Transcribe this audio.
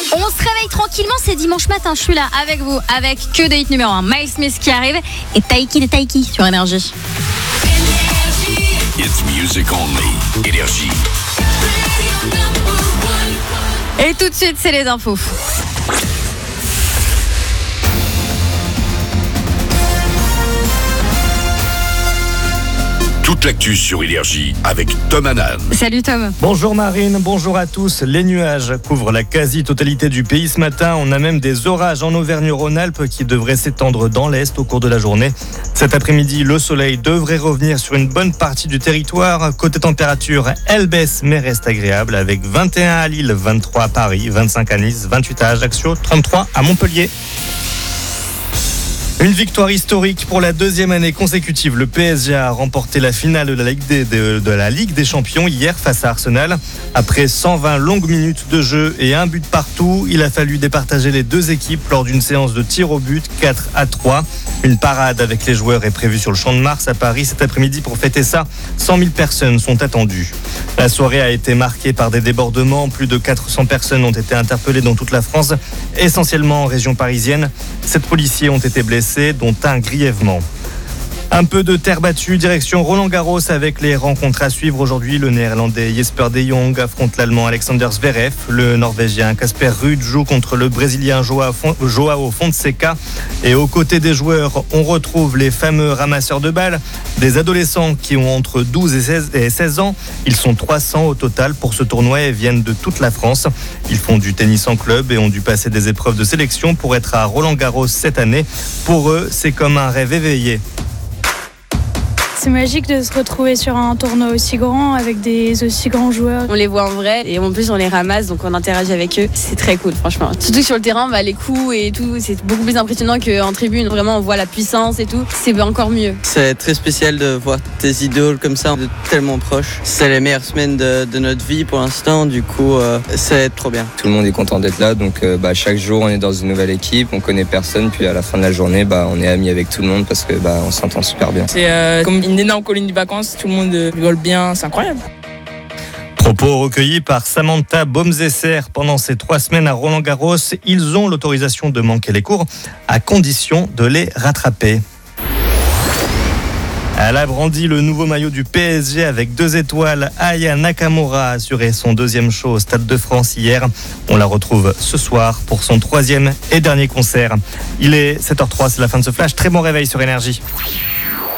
On se réveille tranquillement, c'est dimanche matin, je suis là avec vous, avec que des hits numéro 1. Miles Smith qui arrive et Taiki de Taiki sur Énergie. It's music only. Énergie. Et tout de suite, c'est les infos. Toute l'actu sur Énergie avec Tom Hanan. Salut Tom. Bonjour Marine, bonjour à tous. Les nuages couvrent la quasi-totalité du pays ce matin. On a même des orages en Auvergne-Rhône-Alpes qui devraient s'étendre dans l'Est au cours de la journée. Cet après-midi, le soleil devrait revenir sur une bonne partie du territoire. Côté température, elle baisse mais reste agréable avec 21 à Lille, 23 à Paris, 25 à Nice, 28 à Ajaccio, 33 à Montpellier. Une victoire historique pour la deuxième année consécutive. Le PSG a remporté la finale de la Ligue des Champions hier face à Arsenal. Après 120 longues minutes de jeu et un but partout, il a fallu départager les deux équipes lors d'une séance de tir au but 4-3. Une parade avec les joueurs est prévue sur le Champ de Mars à Paris cet après-midi. Pour fêter ça, 100 000 personnes sont attendues. La soirée a été marquée par des débordements. Plus de 400 personnes ont été interpellées dans toute la France, essentiellement en région parisienne. 7 policiers ont été blessés, dont un grièvement. Un peu de terre battue, direction Roland-Garros avec les rencontres à suivre aujourd'hui. Le néerlandais Jesper de Jong affronte l'allemand Alexander Zverev. Le norvégien Casper Ruud joue contre le brésilien Joao Fonseca. Et aux côtés des joueurs, on retrouve les fameux ramasseurs de balles, des adolescents qui ont entre 12 et 16 ans. Ils sont 300 au total pour ce tournoi et viennent de toute la France. Ils font du tennis en club et ont dû passer des épreuves de sélection pour être à Roland-Garros cette année. Pour eux, c'est comme un rêve éveillé. C'est magique de se retrouver sur un tournoi aussi grand avec des aussi grands joueurs. On les voit en vrai et en plus on les ramasse donc on interagit avec eux. C'est très cool franchement. Surtout que sur le terrain, les coups et tout, c'est beaucoup plus impressionnant qu'en tribune. Vraiment on voit la puissance et tout. C'est encore mieux. C'est très spécial de voir tes idoles comme ça, de tellement proches. C'est les meilleures semaines de notre vie pour l'instant. Du coup, c'est trop bien. Tout le monde est content d'être là. Donc chaque jour on est dans une nouvelle équipe. On connaît personne. Puis à la fin de la journée, on est amis avec tout le monde parce que on s'entend super bien. C'est comme une énorme colonie de vacances, tout le monde rigole bien, c'est incroyable. Propos recueillis par Samantha Baumzesser pendant ces 3 semaines à Roland-Garros. Ils ont l'autorisation de manquer les cours à condition de les rattraper. Elle a brandi le nouveau maillot du PSG avec 2 étoiles. Aya Nakamura a assuré son 2e show au Stade de France hier. On la retrouve ce soir pour son 3e et dernier concert. Il est 7h03, c'est la fin de ce flash. Très bon réveil sur Énergie.